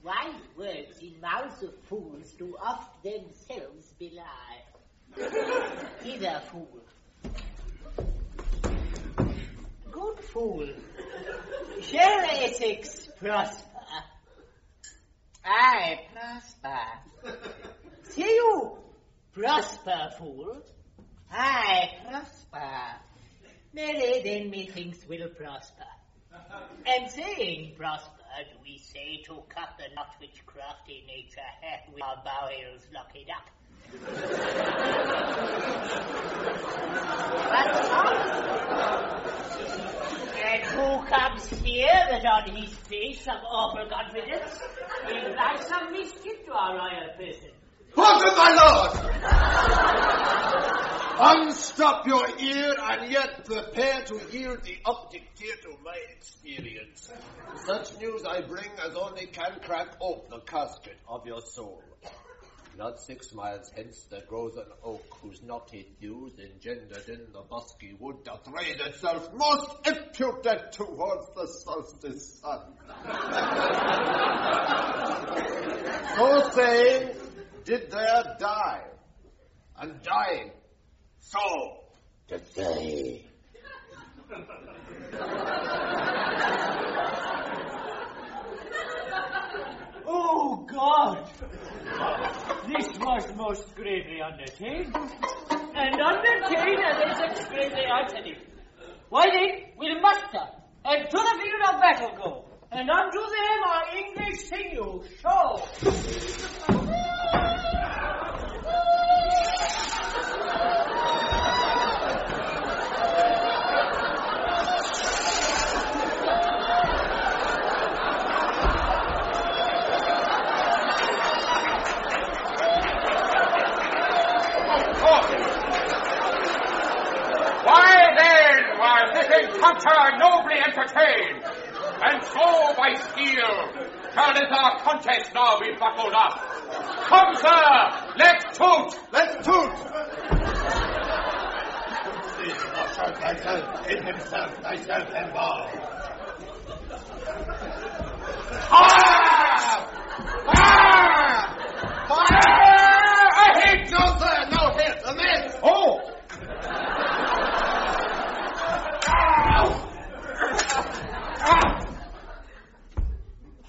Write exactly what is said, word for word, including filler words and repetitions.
Wise words in mouths of fools do oft themselves belie. Hither, fool. Good fool, shall Essex prosper? Aye, prosper. See you, prosper, fool. Aye, prosper. Nay, then methinks will prosper. And saying prosper, do we say to cut the knot which crafty nature hath with our bowels locked up. And who comes here that on his face some awful confidence will imply some mischief to our royal person? Pardon, my lord! Unstop your ear and yet prepare to yield the optic tear to my experience. Such news I bring as only can crack ope the casket of your soul. Not six miles hence there grows an oak whose knotty dews engendered in the bosky wood doth raise itself most impudent towards the solstice sun. So saying, did there die, and dying, so did they. Oh, God! This was most gravely undertaken, and undertaken as is extremely answered. Why then, we'll muster, and to the field of battle go, and unto them our English sinew show. Encounter nobly entertained, and so by steel shall this our contest now be buckled up. Come, sir, let's toot! Let's toot! Assert thyself in himself, thyself involved. Ah!